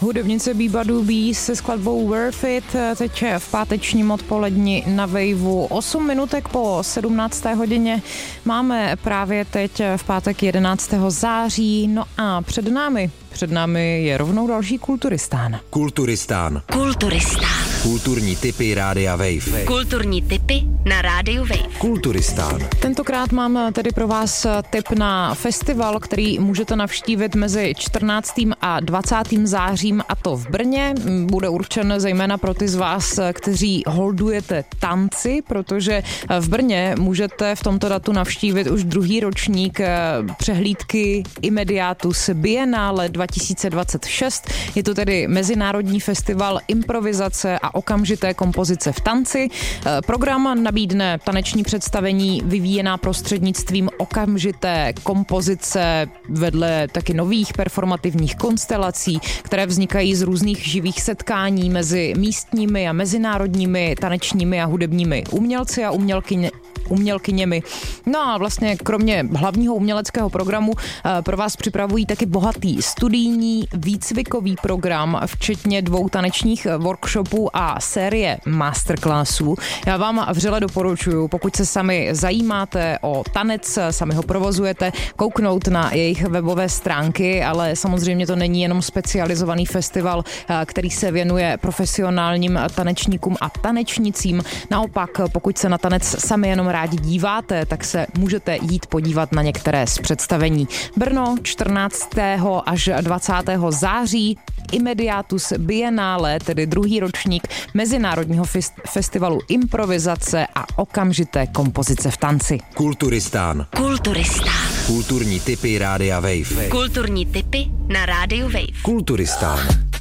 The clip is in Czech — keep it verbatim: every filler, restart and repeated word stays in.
Hudebnice Biba Dubí se skladbou Worth It teď v pátečním odpoledni na Waveu. osm minutek po sedmnácté hodině máme právě teď v pátek jedenáctého září. No a před námi, před námi je rovnou další Kulturistán. Kulturistán. Kulturistán. Kulturní tipy Rádia Wave. Kulturní tipy na Rádiu Wave. Kulturistán. Tentokrát mám tedy pro vás tip na festival, který můžete navštívit mezi čtrnáctým a dvacátým zářím, a to v Brně. Bude určen zejména pro ty z vás, kteří holdujete tanci, protože v Brně můžete v tomto datu navštívit už druhý ročník přehlídky Immediatus Biennale dva tisíce dvacet šest. Je to tedy mezinárodní festival improvizace a okamžité kompozice v tanci. Program nabídne taneční představení vyvíjená prostřednictvím okamžité kompozice vedle taky nových performativních konstelací, které vznikají z různých živých setkání mezi místními a mezinárodními tanečními a hudebními umělci a umělkyně, umělkyněmi. No a vlastně kromě hlavního uměleckého programu pro vás připravují taky bohatý studijní výcvikový program, včetně dvou tanečních workshopů a série masterclassů. Já vám vřele doporučuji, pokud se sami zajímáte o tanec, sami ho provozujete, kouknout na jejich webové stránky, ale samozřejmě to není jenom specializovaný festival, který se věnuje profesionálním tanečníkům a tanečnicím. Naopak, pokud se na tanec sami jenom rádi díváte, tak se můžete jít podívat na některé z představení. Brno čtrnáctého až dvacátého září, Immediatus Biennale, tedy druhý ročník mezinárodního festivalu improvizace a okamžité kompozice v tanci. Kulturistán. Kulturistán. Kulturní tipy Rádia Wave. Kulturní tipy na Rádiu Wave. Kulturistán.